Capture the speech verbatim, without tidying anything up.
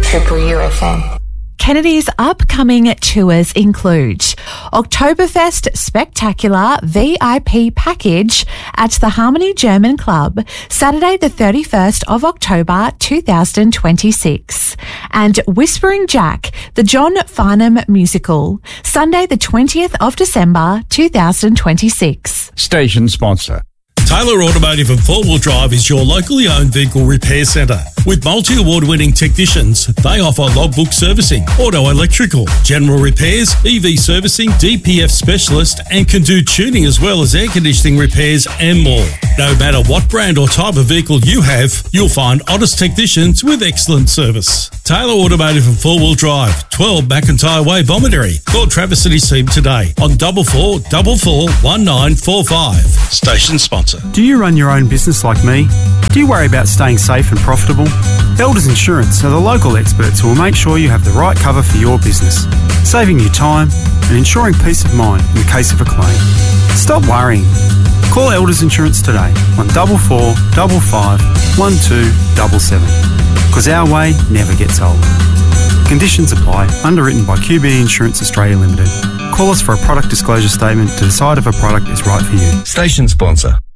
Triple U F M. Kennedy's upcoming tours include Oktoberfest Spectacular V I P Package at the Harmony German Club, Saturday the thirty-first of October two thousand twenty-six, and Whispering Jack, the John Farnham Musical, Sunday the twentieth of December two thousand twenty-six. Station sponsor. Taylor Automotive and Four Wheel Drive is your locally owned vehicle repair centre. With multi-award-winning technicians, they offer logbook servicing, auto electrical, general repairs, E V servicing, D P F specialist, and can do tuning as well as air conditioning repairs and more. No matter what brand or type of vehicle you have, you'll find honest technicians with excellent service. Taylor Automotive and Four Wheel Drive, twelve McIntyre Way, Bomaderry. Call Travis and his team today on double four double four one nine four five. Station sponsor. Do you run your own business like me? Do you worry about staying safe and profitable? Elders Insurance are the local experts who will make sure you have the right cover for your business, saving you time and ensuring peace of mind in the case of a claim. Stop worrying. Call Elders Insurance today on double four double five one two seven seven, because our way never gets old. Conditions apply. Underwritten by Q B E Insurance Australia Limited. Call us for a product disclosure statement to decide if a product is right for you. Station sponsor.